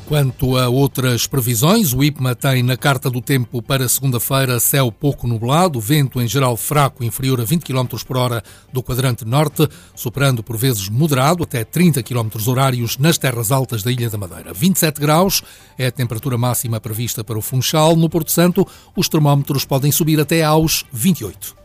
Quanto a outras previsões, o IPMA tem na carta do tempo para segunda-feira céu pouco nublado, vento em geral fraco, inferior a 20 km por hora do quadrante norte, superando por vezes moderado até 30 km horários nas terras altas da Ilha da Madeira. 27 graus é a temperatura máxima prevista para o Funchal. No Porto Santo, os termómetros podem subir até aos 28.